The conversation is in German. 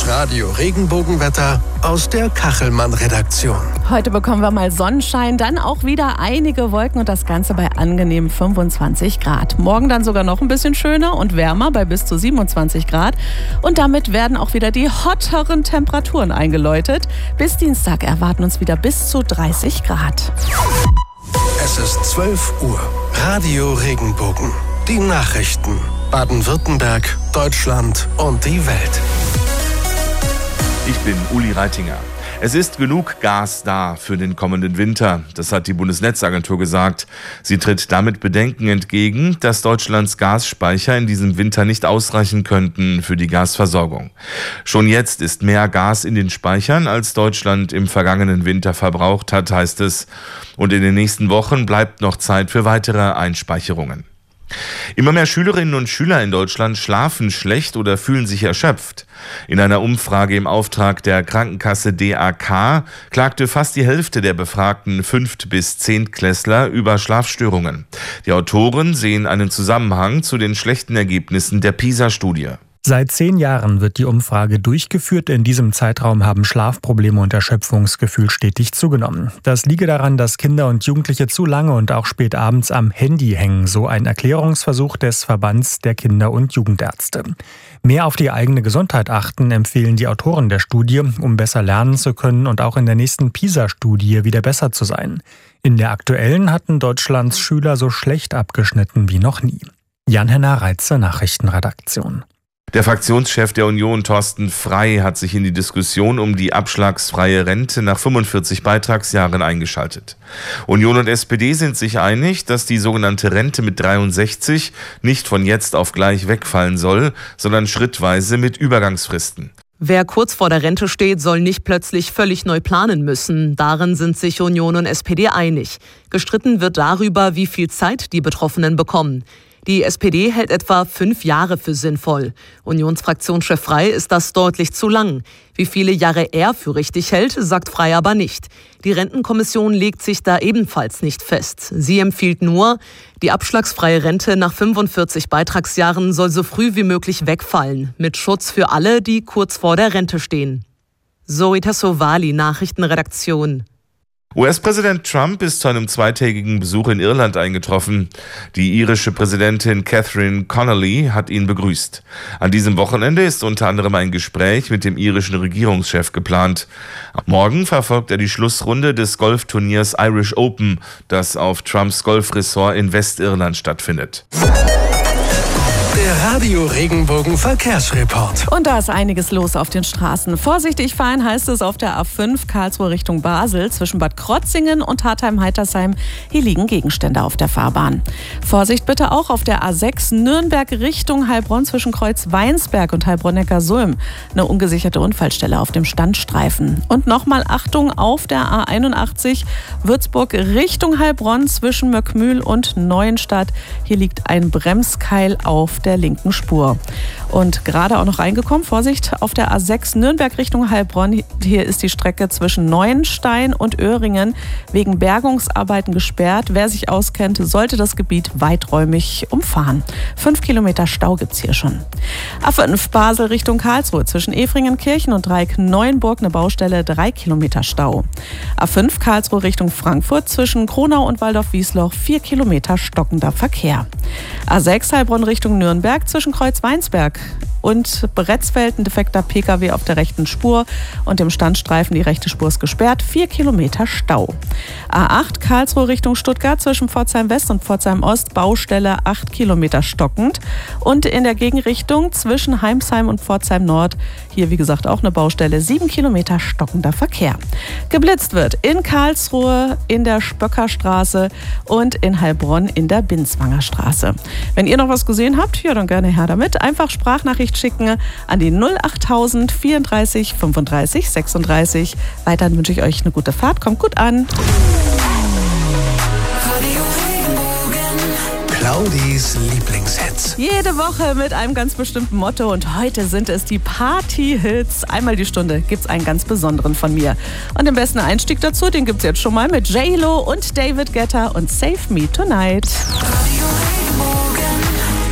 Radio Regenbogenwetter aus der Kachelmann-Redaktion. Heute bekommen wir mal Sonnenschein, dann auch wieder einige Wolken und das Ganze bei angenehmen 25 Grad. Morgen dann sogar noch ein bisschen schöner und wärmer bei bis zu 27 Grad. Und damit werden auch wieder die hotteren Temperaturen eingeläutet. Bis Dienstag erwarten uns wieder bis zu 30 Grad. Es ist 12 Uhr. Radio Regenbogen. Die Nachrichten. Baden-Württemberg, Deutschland und die Welt. Ich bin Uli Reitinger. Es ist genug Gas da für den kommenden Winter, das hat die Bundesnetzagentur gesagt. Sie tritt damit Bedenken entgegen, dass Deutschlands Gasspeicher in diesem Winter nicht ausreichen könnten für die Gasversorgung. Schon jetzt ist mehr Gas in den Speichern, als Deutschland im vergangenen Winter verbraucht hat, heißt es. Und in den nächsten Wochen bleibt noch Zeit für weitere Einspeicherungen. Immer mehr Schülerinnen und Schüler in Deutschland schlafen schlecht oder fühlen sich erschöpft. In einer Umfrage im Auftrag der Krankenkasse DAK klagte fast die Hälfte der befragten 5- bis 10-Klässler über Schlafstörungen. Die Autoren sehen einen Zusammenhang zu den schlechten Ergebnissen der PISA-Studie. Seit 10 Jahren wird die Umfrage durchgeführt. In diesem Zeitraum haben Schlafprobleme und Erschöpfungsgefühl stetig zugenommen. Das liege daran, dass Kinder und Jugendliche zu lange und auch spät abends am Handy hängen, so ein Erklärungsversuch des Verbands der Kinder- und Jugendärzte. Mehr auf die eigene Gesundheit achten, empfehlen die Autoren der Studie, um besser lernen zu können und auch in der nächsten PISA-Studie wieder besser zu sein. In der aktuellen hatten Deutschlands Schüler so schlecht abgeschnitten wie noch nie. Jan-Henner Reitze, Nachrichtenredaktion. Der Fraktionschef der Union, Thorsten Frey, hat sich in die Diskussion um die abschlagsfreie Rente nach 45 Beitragsjahren eingeschaltet. Union und SPD sind sich einig, dass die sogenannte Rente mit 63 nicht von jetzt auf gleich wegfallen soll, sondern schrittweise mit Übergangsfristen. Wer kurz vor der Rente steht, soll nicht plötzlich völlig neu planen müssen. Darin sind sich Union und SPD einig. Gestritten wird darüber, wie viel Zeit die Betroffenen bekommen. Die SPD hält etwa 5 Jahre für sinnvoll. Unionsfraktionschef Frey ist das deutlich zu lang. Wie viele Jahre er für richtig hält, sagt Frey aber nicht. Die Rentenkommission legt sich da ebenfalls nicht fest. Sie empfiehlt nur, die abschlagsfreie Rente nach 45 Beitragsjahren soll so früh wie möglich wegfallen, mit Schutz für alle, die kurz vor der Rente stehen. Zoe Tassovali, Nachrichtenredaktion. US-Präsident Trump ist zu einem zweitägigen Besuch in Irland eingetroffen. Die irische Präsidentin Catherine Connolly hat ihn begrüßt. An diesem Wochenende ist unter anderem ein Gespräch mit dem irischen Regierungschef geplant. Morgen verfolgt er die Schlussrunde des Golfturniers Irish Open, das auf Trumps Golfresort in Westirland stattfindet. Der Radio Regenbogen Verkehrsreport. Und da ist einiges los auf den Straßen. Vorsichtig fahren heißt es auf der A5 Karlsruhe Richtung Basel zwischen Bad Krotzingen und Hartheim-Heitersheim. Hier liegen Gegenstände auf der Fahrbahn. Vorsicht bitte auch auf der A6 Nürnberg Richtung Heilbronn zwischen Kreuz Weinsberg und Heilbronn-Neckarsulm. Eine ungesicherte Unfallstelle auf dem Standstreifen. Und nochmal Achtung auf der A81 Würzburg Richtung Heilbronn zwischen Möckmühl und Neuenstadt. Hier liegt ein Bremskeil auf der linken Spur. Und gerade auch noch reingekommen, Vorsicht, auf der A6 Nürnberg Richtung Heilbronn. Hier ist die Strecke zwischen Neuenstein und Öhringen wegen Bergungsarbeiten gesperrt. Wer sich auskennt, sollte das Gebiet weiträumig umfahren. 5 Kilometer Stau gibt's hier schon. A5 Basel Richtung Karlsruhe zwischen Efringenkirchen und Dreieck-Neuenburg eine Baustelle, 3 Kilometer Stau. A5 Karlsruhe Richtung Frankfurt zwischen Kronau und Waldorf-Wiesloch 4 Kilometer stockender Verkehr. A6 Heilbronn Richtung Nürnberg zwischen Kreuz Weinsberg und Bretzfeld ein defekter Pkw auf der rechten Spur und im Standstreifen die rechte Spur ist gesperrt, 4 Kilometer Stau. A8 Karlsruhe Richtung Stuttgart zwischen Pforzheim West und Pforzheim Ost Baustelle 8 Kilometer stockend und in der Gegenrichtung zwischen Heimsheim und Pforzheim Nord hier wie gesagt auch eine Baustelle, 7 Kilometer stockender Verkehr. Geblitzt wird in Karlsruhe in der Spöckerstraße und in Heilbronn in der Binswanger Straße. Wenn ihr noch was gesehen habt, ja dann gerne her damit. Einfach Sprachnachricht schicken an die 08000 34 35 36. Weiterhin wünsche ich euch eine gute Fahrt. Kommt gut an. Claudis Lieblingshits. Jede Woche mit einem ganz bestimmten Motto und heute sind es die Party-Hits. Einmal die Stunde gibt's einen ganz besonderen von mir. Und den besten Einstieg dazu, den gibt's jetzt schon mal mit J-Lo und David Guetta und Save Me Tonight.